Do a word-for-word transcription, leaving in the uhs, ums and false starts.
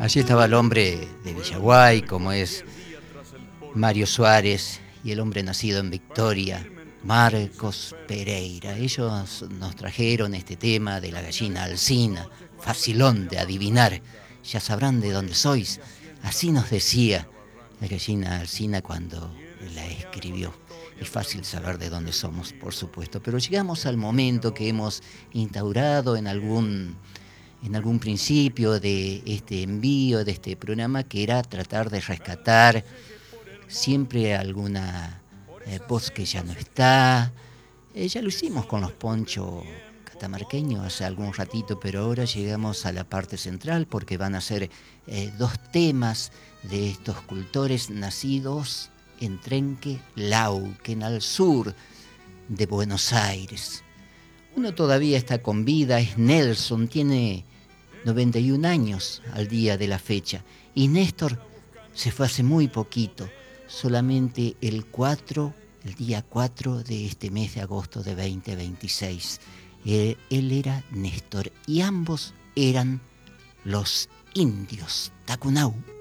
Allí estaba el hombre de Villaguay, como es Mario Suárez, y el hombre nacido en Victoria, Marcos Pereira. Ellos nos trajeron este tema de la gallina alcina, facilón de adivinar. Ya sabrán de dónde sois. Así nos decía la gallina alcina cuando la escribió. Es fácil saber de dónde somos, por supuesto, pero llegamos al momento que hemos instaurado en algún, en algún principio de este envío, de este programa, que era tratar de rescatar siempre alguna eh, voz que ya no está. Eh, ya lo hicimos con los ponchos catamarqueños hace algún ratito, pero ahora llegamos a la parte central porque van a ser eh, dos temas de estos cultores nacidos en Trenque Lauquen, al sur de Buenos Aires. Uno todavía está con vida, es Nelson, tiene noventa y un años al día de la fecha, y Néstor se fue hace muy poquito, solamente el cuatro, el día cuatro de este mes de agosto de veinte veintiséis. Eh, él era Néstor y ambos eran los indios Tacunau.